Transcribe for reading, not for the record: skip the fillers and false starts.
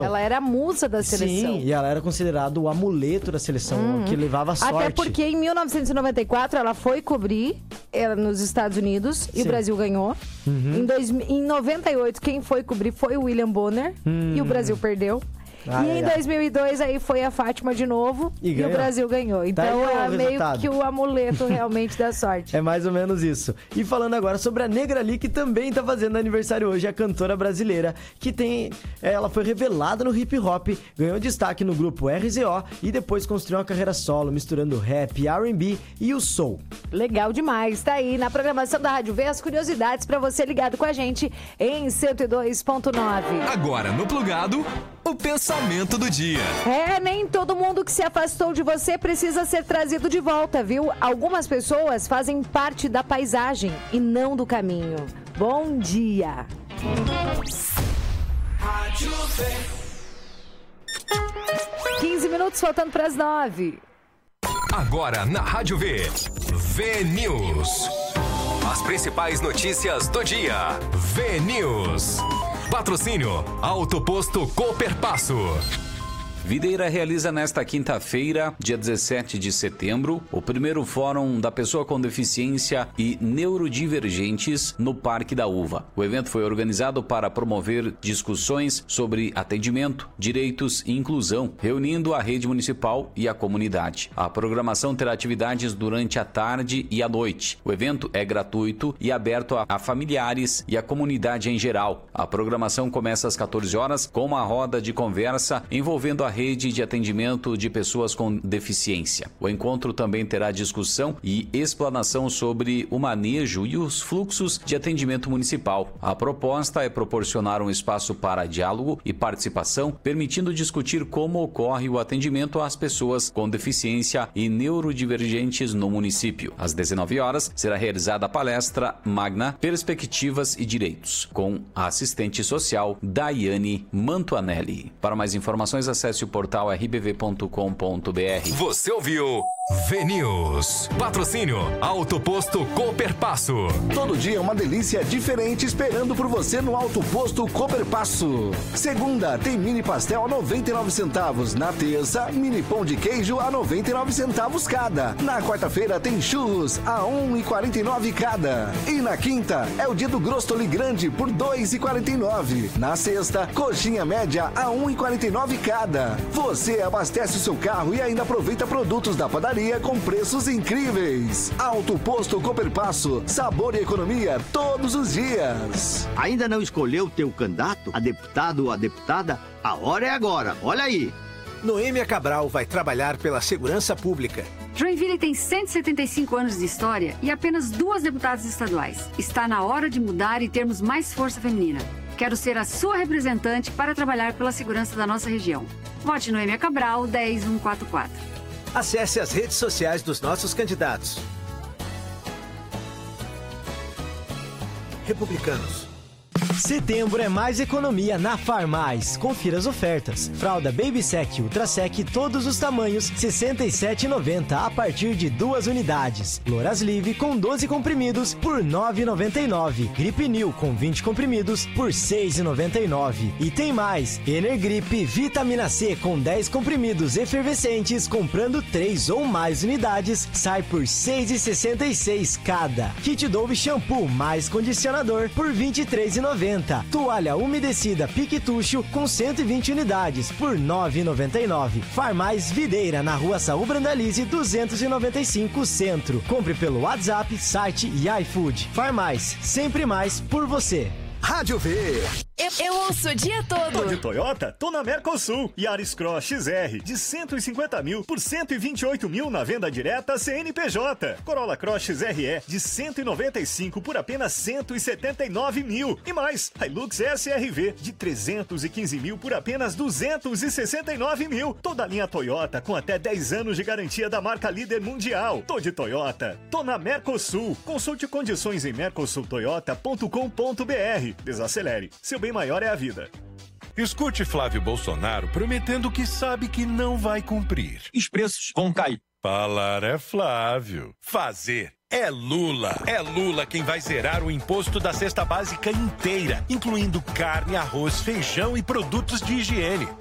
Ela era a musa da seleção. Sim, e ela era considerada o amuleto da seleção, que levava sorte. Até porque em 1994 ela foi cobrir nos Estados Unidos e o Brasil ganhou. Em 98 quem foi cobrir foi o William Bonner e o Brasil perdeu. E em 2002 aí foi a Fátima de novo e o Brasil ganhou. Então é meio que o amuleto realmente da sorte. É mais ou menos isso. E falando agora sobre a Negra Lee, que também tá fazendo aniversário hoje, a cantora brasileira, que ela foi revelada no hip hop, ganhou destaque no grupo RZO e depois construiu uma carreira solo, misturando rap, R&B e o soul. Legal demais. Tá aí na programação da Rádio V as curiosidades pra você ligado com a gente em 102.9. Agora no Plugado, o pensamento do dia. Nem todo mundo que se afastou de você precisa ser trazido de volta, viu? Algumas pessoas fazem parte da paisagem e não do caminho. Bom dia. Rádio V. 15 minutos faltando para as 9. Agora na Rádio V. V-News. As principais notícias do dia. V-News. Patrocínio Auto Posto Cooperpasso. Videira realiza nesta quinta-feira, dia 17 de setembro, o primeiro Fórum da Pessoa com Deficiência e Neurodivergentes no Parque da Uva. O evento foi organizado para promover discussões sobre atendimento, direitos e inclusão, reunindo a rede municipal e a comunidade. A programação terá atividades durante a tarde e a noite. O evento é gratuito e aberto a familiares e a comunidade em geral. A programação começa às 14 horas com uma roda de conversa envolvendo a rede de atendimento de pessoas com deficiência. O encontro também terá discussão e explanação sobre o manejo e os fluxos de atendimento municipal. A proposta é proporcionar um espaço para diálogo e participação, permitindo discutir como ocorre o atendimento às pessoas com deficiência e neurodivergentes no município. Às 19 horas será realizada a palestra magna Perspectivas e Direitos, com a assistente social Daiane Mantuanelli. Para mais informações, acesse o portal rbv.com.br. Você ouviu V-News. Patrocínio Auto Posto Cooperpasso. Todo dia uma delícia diferente esperando por você no Auto Posto Cooperpasso. Segunda, tem mini pastel a 99 centavos. Na terça, mini pão de queijo a 99 centavos cada. Na quarta-feira tem churros a 1,49 cada. E na quinta, é o dia do Grostoli Grande por 2,49. Na sexta, coxinha média a 1,49 cada. Você abastece o seu carro e ainda aproveita produtos da padaria com preços incríveis. Auto Posto Cooperpasso, sabor e economia todos os dias. Ainda não escolheu teu candidato, a deputado ou a deputada? A hora é agora, olha aí. Noêmia Cabral vai trabalhar pela segurança pública. Joinville tem 175 anos de história e apenas 2 deputadas estaduais. Está na hora de mudar e termos mais força feminina. Quero ser a sua representante para trabalhar pela segurança da nossa região. Vote Noêmia Cabral 10144. Acesse as redes sociais dos nossos candidatos. Republicanos. Setembro é mais economia na Farmais. Confira as ofertas. Fralda Baby Sec Ultra Sec, todos os tamanhos, R$ 67,90 a partir de 2 unidades. Loras Live com 12 comprimidos por R$ 9,99. Gripinil com 20 comprimidos por R$ 6,99. E tem mais. Energrip Vitamina C com 10 comprimidos efervescentes, comprando 3 ou mais unidades, sai por R$ 6,66 cada. Kit Dove Shampoo mais condicionador por R$ 23,90. Toalha umedecida Piquetucho com 120 unidades por R$ 9,99. Farmais Videira, na Rua Saúl Brandalize 295 Centro. Compre pelo WhatsApp, site e iFood. Farmais, sempre mais por você. Rádio V. Eu ouço o dia todo. Tô de Toyota? Tô na Mercosul. Yaris Cross XR de 150 mil por 128 mil na venda direta CNPJ. Corolla Cross XRE de 195 por apenas 179 mil. E mais, Hilux SRV de 315 mil por apenas 269 mil. Toda a linha Toyota com até 10 anos de garantia da marca líder mundial. Tô de Toyota. Tô na Mercosul. Consulte condições em mercosultoyota.com.br. Desacelere. Seu bem maior é a vida. Escute Flávio Bolsonaro prometendo que sabe que não vai cumprir. Os preços vão cair. Falar é Flávio. Fazer é Lula. É Lula quem vai zerar o imposto da cesta básica inteira, incluindo carne, arroz, feijão e produtos de higiene.